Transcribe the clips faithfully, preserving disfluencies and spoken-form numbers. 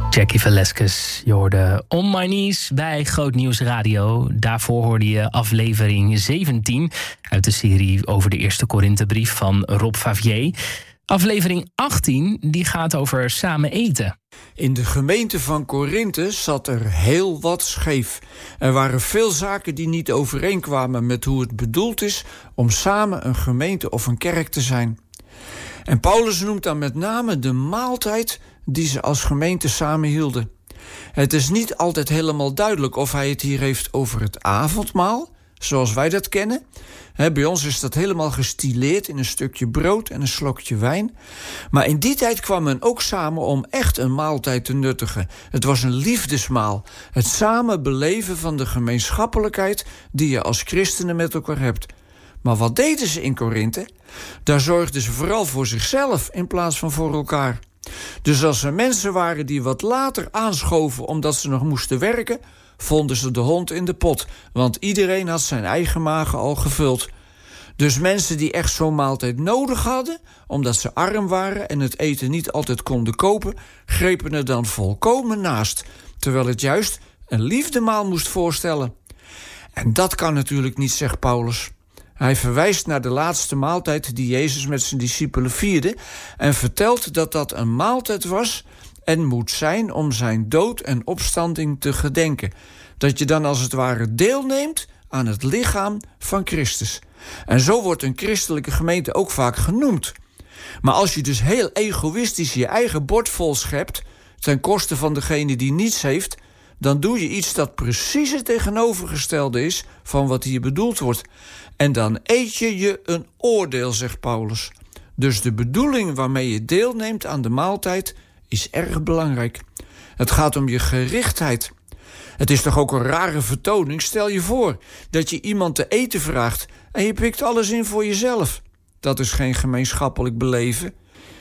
Jackie Velasquez, je hoorde On My Knees bij Groot Nieuws Radio. Daarvoor hoorde je aflevering zeventien uit de serie over de eerste Korinthebrief van Rob Favier. Aflevering achttien die gaat over samen eten. In de gemeente van Korinthe zat er heel wat scheef. Er waren veel zaken die niet overeenkwamen met hoe het bedoeld is om samen een gemeente of een kerk te zijn. En Paulus noemt dan met name de maaltijd die ze als gemeente samen hielden. Het is niet altijd helemaal duidelijk of hij het hier heeft over het avondmaal, zoals wij dat kennen. He, bij ons is dat helemaal gestileerd in een stukje brood en een slokje wijn. Maar in die tijd kwam men ook samen om echt een maaltijd te nuttigen. Het was een liefdesmaal. Het samen beleven van de gemeenschappelijkheid die je als christenen met elkaar hebt. Maar wat deden ze in Korinthe? Daar zorgden ze vooral voor zichzelf in plaats van voor elkaar. Dus als er mensen waren die wat later aanschoven omdat ze nog moesten werken, vonden ze de hond in de pot, want iedereen had zijn eigen magen al gevuld. Dus mensen die echt zo'n maaltijd nodig hadden, omdat ze arm waren en het eten niet altijd konden kopen, grepen er dan volkomen naast, terwijl het juist een liefdemaal moest voorstellen. En dat kan natuurlijk niet, zegt Paulus. Hij verwijst naar de laatste maaltijd die Jezus met zijn discipelen vierde en vertelt dat dat een maaltijd was en moet zijn om zijn dood en opstanding te gedenken. Dat je dan als het ware deelneemt aan het lichaam van Christus. En zo wordt een christelijke gemeente ook vaak genoemd. Maar als je dus heel egoïstisch je eigen bord vol schept ten koste van degene die niets heeft, dan doe je iets dat precies het tegenovergestelde is van wat hier bedoeld wordt. En dan eet je je een oordeel, zegt Paulus. Dus de bedoeling waarmee je deelneemt aan de maaltijd is erg belangrijk. Het gaat om je gerichtheid. Het is toch ook een rare vertoning? Stel je voor dat je iemand te eten vraagt en je pikt alles in voor jezelf. Dat is geen gemeenschappelijk beleven.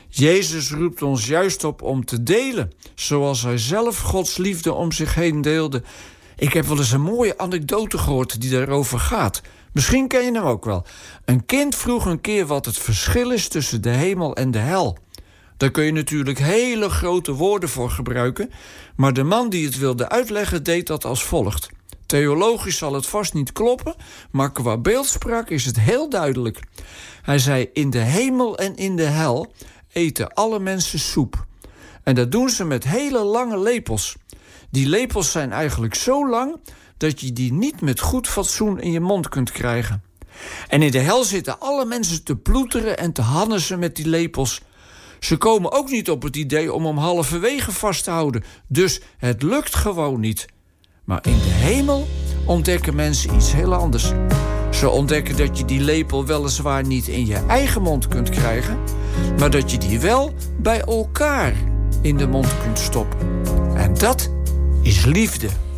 Jezus roept ons juist op om te delen, zoals hij zelf Gods liefde om zich heen deelde. Ik heb wel eens een mooie anekdote gehoord die daarover gaat. Misschien ken je hem ook wel. Een kind vroeg een keer wat het verschil is tussen de hemel en de hel. Daar kun je natuurlijk hele grote woorden voor gebruiken, maar de man die het wilde uitleggen deed dat als volgt. Theologisch zal het vast niet kloppen, maar qua beeldspraak is het heel duidelijk. Hij zei: in de hemel en in de hel eten alle mensen soep. En dat doen ze met hele lange lepels. Die lepels zijn eigenlijk zo lang dat je die niet met goed fatsoen in je mond kunt krijgen. En in de hel zitten alle mensen te ploeteren en te hannesen met die lepels. Ze komen ook niet op het idee om hem halverwege vast te houden. Dus het lukt gewoon niet. Maar in de hemel ontdekken mensen iets heel anders. Ze ontdekken dat je die lepel weliswaar niet in je eigen mond kunt krijgen, maar dat je die wel bij elkaar in de mond kunt stoppen. En dat is liefde.